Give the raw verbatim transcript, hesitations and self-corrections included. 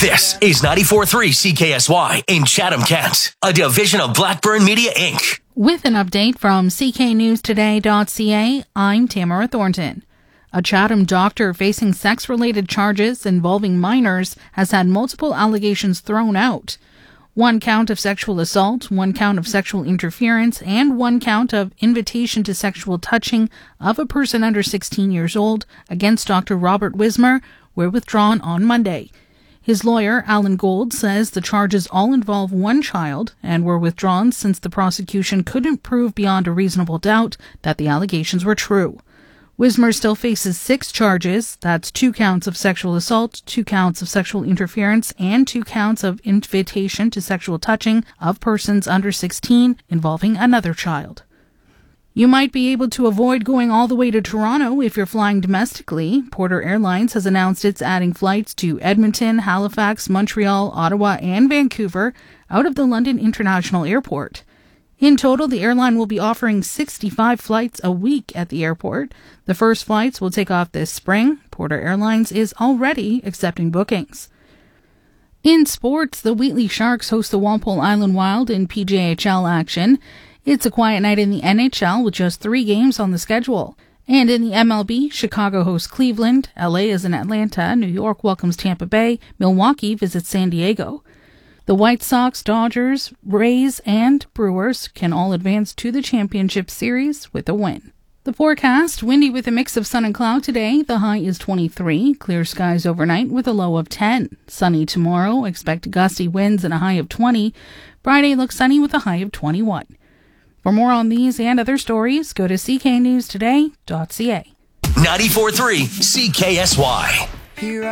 This is ninety-four point three C K S Y in Chatham-Kent, a division of Blackburn Media, Incorporated. With an update from C K News Today dot C A, I'm Tamara Thornton. A Chatham doctor facing sex-related charges involving minors has had multiple allegations thrown out. One count of sexual assault, one count of sexual interference, and one count of invitation to sexual touching of a person under sixteen years old against Doctor Robert Wismer were withdrawn on Monday. His lawyer, Alan Gold, says the charges all involve one child and were withdrawn since the prosecution couldn't prove beyond a reasonable doubt that the allegations were true. Wismer still faces six charges. That's two counts of sexual assault, two counts of sexual interference, and two counts of invitation to sexual touching of persons under sixteen involving another child. You might be able to avoid going all the way to Toronto if you're flying domestically. Porter Airlines has announced it's adding flights to Edmonton, Halifax, Montreal, Ottawa, and Vancouver out of the London International Airport. In total, the airline will be offering sixty-five flights a week at the airport. The first flights will take off this spring. Porter Airlines is already accepting bookings. In sports, the Wheatley Sharks host the Walpole Island Wild in P J H L action. It's a quiet night in the N H L with just three games on the schedule. And in the M L B, Chicago hosts Cleveland, L A is in Atlanta, New York welcomes Tampa Bay, Milwaukee visits San Diego. The White Sox, Dodgers, Rays, and Brewers can all advance to the championship series with a win. The forecast, windy with a mix of sun and cloud today. The high is twenty-three. Clear skies overnight with a low of ten. Sunny tomorrow. Expect gusty winds and a high of twenty. Friday looks sunny with a high of twenty-one. For more on these and other stories, go to C K News Today dot C A. ninety-four point three C K S Y.